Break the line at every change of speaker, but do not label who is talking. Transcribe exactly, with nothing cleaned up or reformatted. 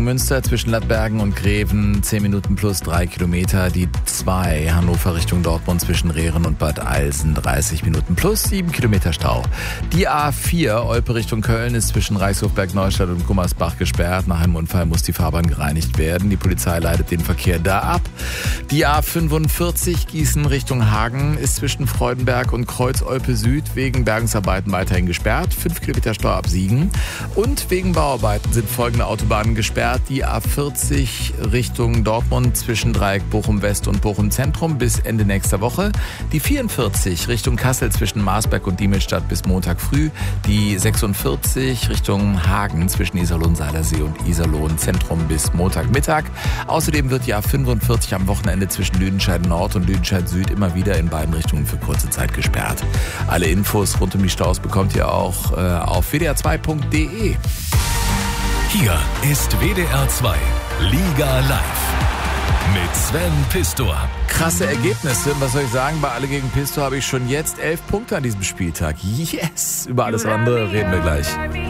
Münster zwischen Lattbergen und Greven zehn Minuten plus drei Kilometer. Die zwei Hannover Richtung Dortmund zwischen Rehren und Bad Eilsen dreißig Minuten plus sieben Kilometer Stau. Die A vier Olpe Richtung Köln ist zwischen Reichshofberg Neustadt und Gummersbach gesperrt. Nach einem Unfall muss die Fahrbahn gereinigt werden. Die Polizei leitet den Verkehr da ab. Die A fünfundvierzig Gießen Richtung Hagen ist zwischen Freudenberg und Kreuz-Olpe Süd wegen Bergungsarbeiten weiterhin gesperrt. fünf Kilometer Stau ab Siegen. Und wegen Bauarbeiten sind folgende Autobahnen gesperrt. Die A vierzig Richtung Dortmund zwischen Dreieck Bochum West und Bochum Zentrum bis Ende nächster Woche. Die vierundvierzig Richtung Kassel zwischen Marsberg und Diemelstadt bis Montag früh. Die sechsundvierzig Richtung Hagen zwischen Iserlohn-Seilersee und Iserlohn Zentrum bis Montagmittag. Außerdem wird die A fünfundvierzig am Wochenende zwischen Lüdenscheid Nord und Lüdenscheid Süd immer wieder in beiden Richtungen für kurze Zeit gesperrt. Alle Infos rund um die Staus bekommt ihr auch äh, auf w d r zwei punkt d e.
Hier ist W D R zwei Liga Live mit Sven Pistor.
Krasse Ergebnisse. Was soll ich sagen? Bei Alle gegen Pistor habe ich schon jetzt elf Punkte an diesem Spieltag. Yes! Über alles andere reden wir gleich.